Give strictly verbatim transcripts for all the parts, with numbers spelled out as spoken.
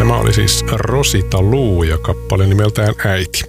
Tämä oli siis Rosita Luu ja kappale nimeltään Äiti.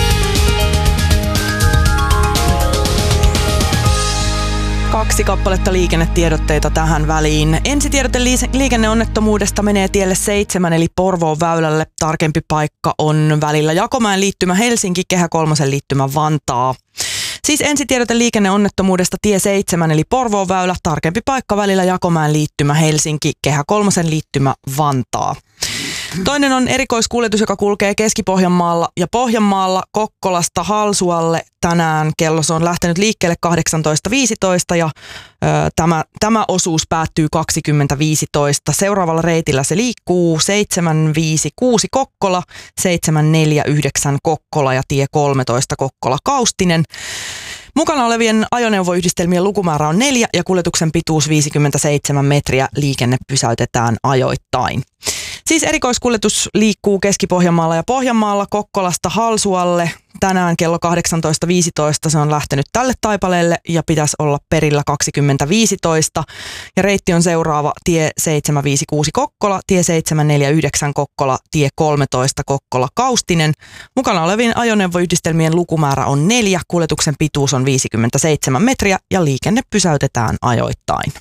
Kaksi kappaletta liikennetiedotteita tähän väliin. Ensitiedote liikenneonnettomuudesta menee tielle seitsemän eli Porvoon väylälle. Tarkempi paikka on välillä Jakomäen liittymä Helsinki, Kehä kolmosen liittymä Vantaa. Siis ensitiedote liikenneonnettomuudesta tie seitsemän eli Porvoon väylä. Tarkempi paikka välillä Jakomäen liittymä Helsinki, Kehä kolmosen liittymä Vantaa. Toinen on erikoiskuljetus, joka kulkee Keski-Pohjanmaalla ja Pohjanmaalla Kokkolasta Halsualle. Tänään kello se on lähtenyt liikkeelle kahdeksantoista viisitoista ja ö, tämä, tämä osuus päättyy kaksikymmentä viisitoista. Seuraavalla reitillä se liikkuu seitsemän viisi kuusi Kokkola, seitsemän neljä yhdeksän Kokkola ja tie kolmetoista Kokkola Kaustinen. Mukana olevien ajoneuvoyhdistelmien lukumäärä on neljä ja kuljetuksen pituus viisikymmentäseitsemän metriä. Liikenne pysäytetään ajoittain. Siis erikoiskuljetus liikkuu Keski-Pohjanmaalla ja Pohjanmaalla Kokkolasta Halsualle. Tänään kello kahdeksantoista viisitoista se on lähtenyt tälle taipaleelle ja pitäisi olla perillä kaksikymmentä viisitoista. Ja reitti on seuraava tie seitsemän viisi kuusi Kokkola, tie seitsemän neljä yhdeksän Kokkola, tie kolmetoista Kokkola Kaustinen. Mukana olevien ajoneuvoyhdistelmien lukumäärä on neljä, kuljetuksen pituus on viisikymmentäseitsemän metriä ja liikenne pysäytetään ajoittain.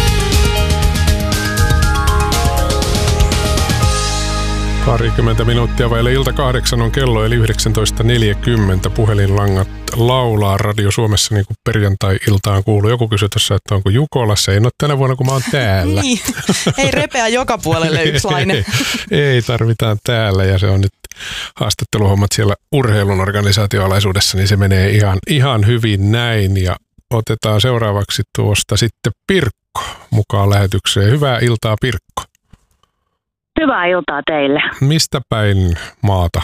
Parikymmentä minuuttia vaille ilta kahdeksan on kello, eli yhdeksäntoista neljäkymmentä. Puhelinlangat laulaa Radio Suomessa niin kuin perjantai-iltaan kuuluu. Joku kysyi tuossa, että onko Jukolassa. Ei ole tänä vuonna, kun mä oon täällä. Niin, ei repeä joka puolelle yksi lainen. Ei, tarvitaan täällä ja se on nyt haastatteluhommat siellä urheilun organisaatioalaisuudessa, niin se menee ihan, ihan hyvin näin. Ja otetaan seuraavaksi tuosta sitten Pirkko mukaan lähetykseen. Hyvää iltaa, Pirkko. Hyvää iltaa teille. Mistä päin maata?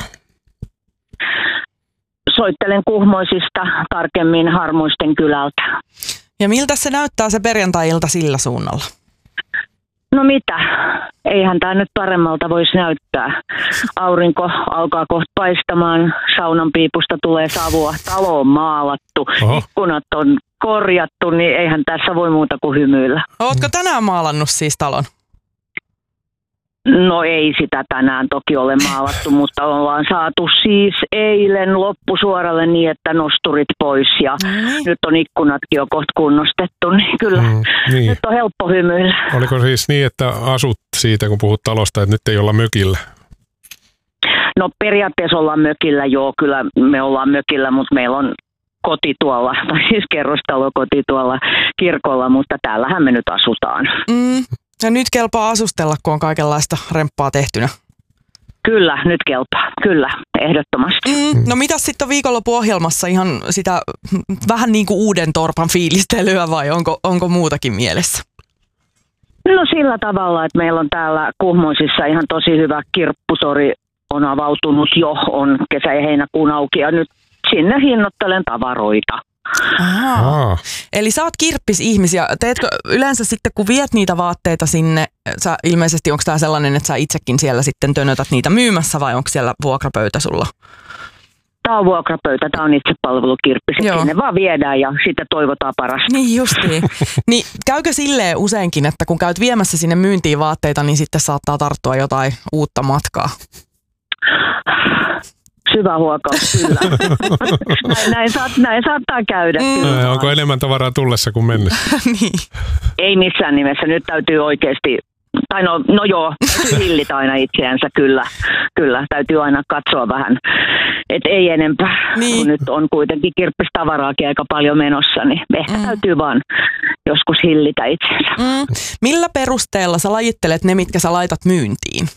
Soittelen Kuhmoisista, tarkemmin Harmuisten kylältä. Ja miltä se näyttää se perjantai-ilta sillä suunnalla? No mitä? Eihän tämä nyt paremmalta voisi näyttää. Aurinko alkaa kohta paistamaan, saunan piipusta tulee savua, talo on maalattu, Oho. ikkunat on korjattu, niin eihän tässä voi muuta kuin hymyillä. Ootko tänään maalannut siis talon? No ei sitä tänään toki ole maalattu, mutta ollaan saatu siis eilen loppusuoralle niin, että nosturit pois ja mm. nyt on ikkunatkin jo kohta kunnostettu, niin kyllä mm, niin. Nyt on helppo hymyillä. Oliko siis niin, että asut siitä, kun puhut talosta, että nyt ei olla mökillä? No periaatteessa ollaan mökillä, joo, kyllä me ollaan mökillä, mutta meillä on koti tuolla, tai siis kerrostalo koti tuolla kirkolla, mutta täällähän me nyt asutaan. Mm. Ja nyt kelpaa asustella, kun on kaikenlaista remppaa tehtynä. Kyllä, nyt kelpaa. Kyllä, ehdottomasti. Mm, no mitäs sitten on viikonloppuohjelmassa ihan sitä vähän niin kuin uuden torpan fiilistelyä vai onko, onko muutakin mielessä? No sillä tavalla, että meillä on täällä Kuhmoisissa ihan tosi hyvä kirpputori on avautunut jo, on kesä- ja heinäkuun auki ja nyt sinne hinnoittelen tavaroita. Aha. Eli sä oot kirppis-ihmisiä. Teetkö yleensä sitten, kun viet niitä vaatteita sinne, sä ilmeisesti onko tää sellainen, että sä itsekin siellä sitten tönötät niitä myymässä vai onko siellä vuokrapöytä sulla? Tää on vuokrapöytä, tää on itsepalvelukirppis. Sinne vaan viedään ja sitten toivotaan parasta. Niin justiin. Niin käykö silleen useinkin, että kun käyt viemässä sinne myyntiin vaatteita, niin sitten saattaa tarttua jotain uutta matkaa? Syvä huokaus, kyllä. näin, näin, saat, näin saattaa käydä. Mm. Onko enemmän tavaraa tullessa kuin mennessä? Niin. Ei missään nimessä. Nyt täytyy oikeasti, tai no, no joo, täytyy hillitä aina itseänsä, kyllä. Kyllä, täytyy aina katsoa vähän, että ei enempää. Niin. Kun nyt on kuitenkin kirppistavaraakin aika paljon menossa, niin ehkä mm. täytyy vaan joskus hillitä itseänsä. Mm. Millä perusteella sä lajittelet ne, mitkä sä laitat myyntiin?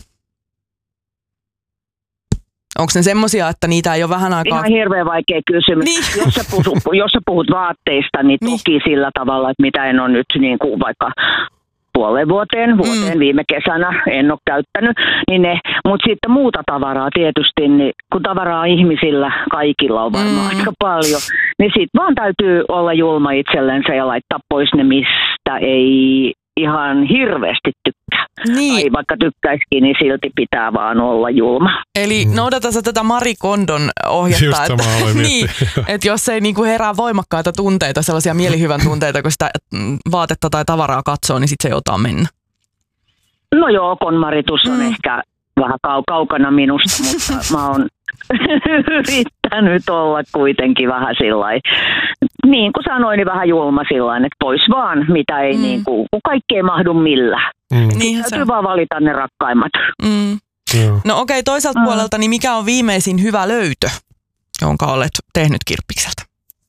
Onko ne semmoisia, että niitä ei ole vähän aikaa... Ihan hirveän vaikea kysymys. Niin. Jos, sä puhut, jos sä puhut vaatteista, niin toki niin. Sillä tavalla, että mitä en ole nyt niin kuin vaikka puoleen vuoteen, vuoteen mm. viime kesänä en ole käyttänyt. Niin ne, mutta sitten muuta tavaraa tietysti, niin kun tavaraa ihmisillä kaikilla on varmaan mm. aika paljon, niin sitten vaan täytyy olla julma itsellensä ja laittaa pois ne, mistä ei ihan hirveästi tykkää. Niin. Tai vaikka tykkäisikin, niin silti pitää vaan olla julma. Eli noudata sä tätä Marie Kondon ohjetta, just että, niin, että jos ei niinku herää voimakkaita tunteita, sellaisia mielihyvän tunteita, kun sitä vaatetta tai tavaraa katsoo, niin sit se joutaa mennä. No joo, konmaritus on mm. ehkä vähän kau- kaukana minusta, mutta mä oon yrittänyt olla kuitenkin vähän sillain, niin kuin sanoin, niin vähän julma sillain, että pois vaan, mitä ei mm. niin kuin, kun kaikki ei mahdu millään. Mm. Täytyy vaan valita ne rakkaimmat. Mm. Joo. No okei, okay, toiselta mm. puolelta, niin mikä on viimeisin hyvä löytö, jonka olet tehnyt Kirppikseltä?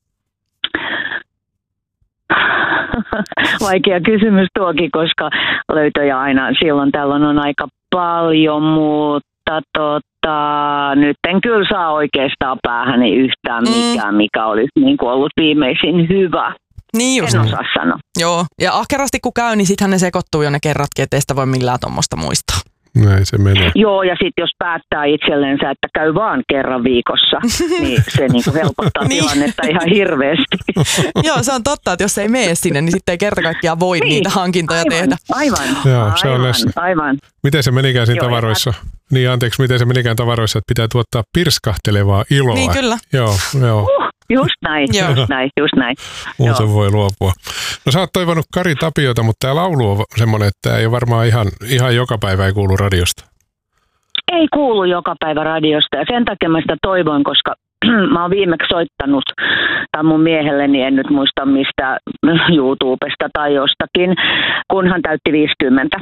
Vaikea kysymys tuokin, koska löytöjä aina silloin tällöin on aika paljon, mutta tota, nyt en kyllä saa oikeastaan päähäni yhtään mikään, mm. mikä olisi niin kuin ollut viimeisin hyvä. Niin just. En osaa sanoa. Joo, ja ahkerasti kun käy, niin sittenhän ne sekoittuu jo ne kerratkin, ettei sitä voi millään tuommoista muistaa. Näin se menee. Joo, ja sitten jos päättää itsellensä, että käy vaan kerran viikossa, niin se niinku helpottaa niin. tilannetta ihan hirveästi. Joo, se on totta, että jos ei mene sinne, niin sitten ei kerta kaikkiaan voi niin. niitä hankintoja aivan, tehdä. Aivan, Joo, se on aivan, aivan. Miten se menikään siinä Joo, tavaroissa? Ja... Niin, anteeksi, miten se menikään tavaroissa, että pitää tuottaa pirskahtelevaa iloa. Niin, kyllä. Joo, joo. Uh, just näin, Joo. just näin, just näin. Muuten voi luopua. No sä oot toivonut Kari Tapiota, mutta tää laulu on semmoinen, että tää ei ole varmaan ihan, ihan joka päivä ei kuulu radiosta. Ei kuulu joka päivä radiosta ja sen takia mä sitä toivoin, koska mä oon viimeksi soittanut tämän mun miehelleni, en nyt muista mistä YouTubesta tai jostakin, kun hän täytti viisikymmentä.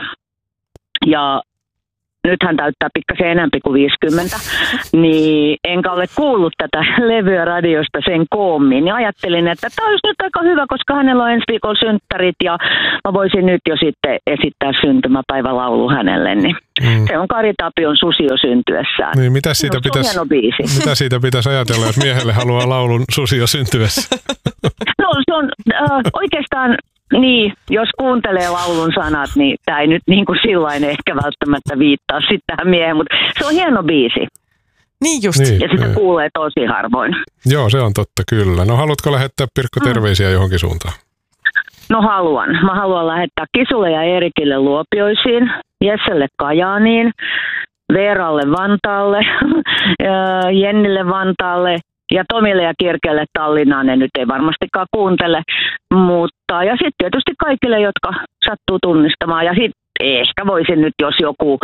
Ja nyt hän täyttää pikkasen enemmän kuin viisikymmentä, niin enkä ole kuullut tätä levyä radiosta sen koommin. Ja ajattelin, että tämä olisi nyt aika hyvä, koska hänellä on ensi viikolla synttärit ja mä voisin nyt jo sitten esittää syntymäpäivälaulu hänelle. Niin mm. Se on Kari Tapion Susio syntyessään. Niin, mitä siitä, no, pitäisi, mitä siitä pitäisi ajatella, jos miehelle haluaa laulun Susio syntyessä? No se on äh, oikeastaan... Niin, jos kuuntelee laulun sanat, niin tämä ei nyt niin kuin sillain ehkä välttämättä viittaa sitten tähän miehen, mutta se on hieno biisi. Niin just. Niin, ja sitä niin. kuulee tosi harvoin. Joo, se on totta, kyllä. No haluatko lähettää, Pirkko, terveisiä mm. johonkin suuntaan? No haluan. Mä haluan lähettää Kisulle ja Erikille Luopioisiin, Jesselle Kajaaniin, Veeralle Vantaalle, Jennille Vantaalle, ja Tomille ja Kirkelle Tallinnaan ne nyt ei varmastikaan kuuntele, mutta ja sitten tietysti kaikille, jotka sattuu tunnistamaan. Ja sitten ehkä voisin nyt, jos joku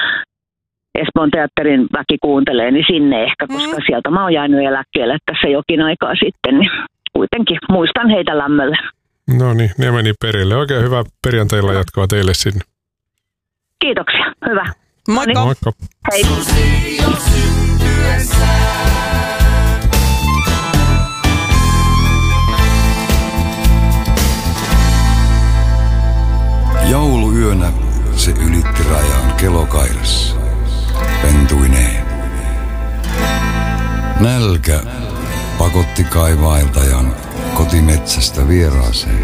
Espoon teatterin väki kuuntelee, niin sinne ehkä, koska mm. sieltä mä oon jäänyt eläkkeelle tässä jokin aikaa sitten, niin kuitenkin muistan heitä lämmöllä. No niin, ne meni perille. Oikein hyvää perjantailla jatkoa teille sinne. Kiitoksia, hyvä. Moikka. Moikka. Hei. Jouluyönä se ylitti rajan kelokairassa, pentuineen. Nälkä pakotti kaivailtajan kotimetsästä vieraaseen.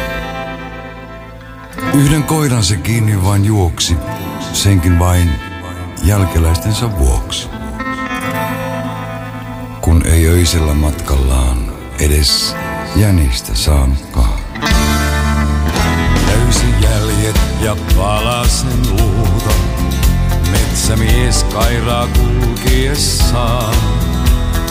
Yhden koiran se kiinni vain juoksi, senkin vain jälkeläistensä vuoksi. Kun ei öisellä matkallaan edes jänistä saanutkaan. Löysi jäljet ja palasen luuta, metsämies kairaa kulkiessaan.